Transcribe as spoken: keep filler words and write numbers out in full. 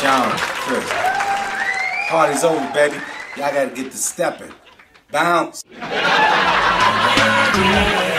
Sean, Chris. Party's over, baby. Y'all gotta get to stepping. Bounce.